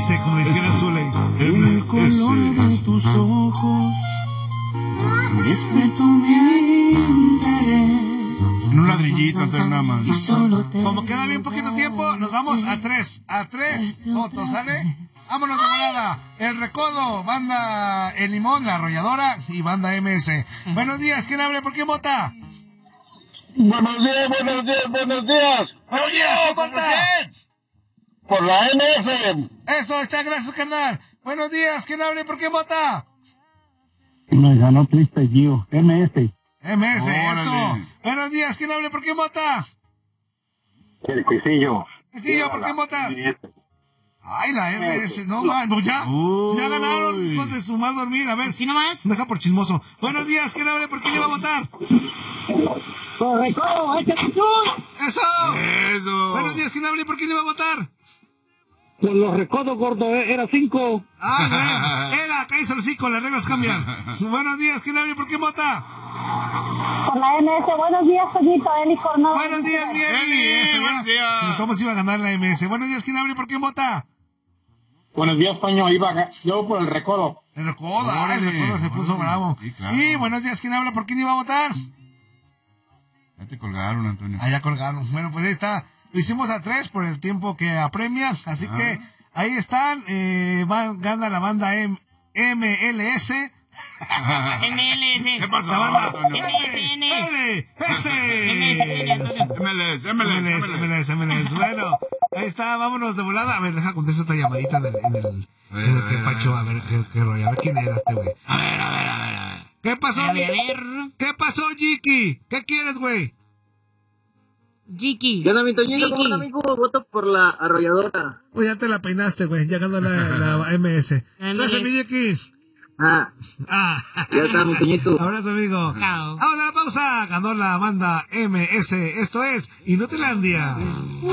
MS, como dijera el Zule. El color de tus ojos despertó mi interés. En un ladrillito, Antonio, nada más. Y solo te Como queda bien poquito tiempo, nos vamos a tres votos, ¿sale? Vámonos de volada. El Recodo, banda El Limón, La Arrolladora y banda MS. Buenos días, ¿quién habla? ¿Por qué vota? Buenos días, buenos días, buenos días. Buenos días, ¿quién vota? Por la NF. Eso, está, gracias, carnal. Buenos días, ¿quién habla? ¿Por qué vota? Me ganó triste Gio, MS. MS, Órale. eso. Buenos días, ¿quién habla? ¿Por qué vota? El Cuisillo. Sí, ¿por qué vota? Ay, la MS, no man, pues ya ganaron, hijos de su mal dormir, a ver. ¿Sí nomás? Deja por chismoso. Buenos días, ¿quién habla? ¿Por quién iba a votar? ¡Eso! Eso. Buenos días, ¿quién habla? ¿Por quién iba a votar? Por los recodos, gordo, era 5. Ay, güey, era, cállese el hocico, las reglas cambian. Buenos días, ¿quién habla? ¿Por quién vota? Por la MS, buenos días, Toñito, Eli Coronado. Buenos días, mi Eli, Eli. buenos días. ¿Cómo se iba a ganar la MS? Buenos días, ¿quién habla? ¿Por quién vota? Buenos días, Toño, yo por el recodo. El Recodo, el Órale, Recodo se puso órale. bravo. Sí, claro. Y buenos días, ¿quién habla? ¿Por quién iba a votar? Ya te colgaron, Antonio. Allá colgaron. Bueno, pues ahí está. Lo hicimos a 3 por el tiempo que apremia. Así que ahí están. Gana la banda MLS. MLS. ¿Qué pasó, La banda Antonio? MSN. MLS. Bueno, ahí está. Vámonos de volada. A ver, deja contestar esta llamadita en el que Pacho. A ver, qué rollo. A ver quién era este güey. A ver. ¿Qué pasó, A ver. ¿Qué pasó, Jiki? ¿Qué quieres, güey? Jiki. ¿Qué onda, mi Toñito? ¿Cómo Jiki. anda, amigo? Voto por la arrolladora. Pues ya te la peinaste, güey. Ya ganó la MS. Gracias, mi Jiki. Ah, ya está, mi Toñito. Abrazo, amigo. Chao. Vamos a la pausa. Ganó la banda MS. Esto es Inutilandia.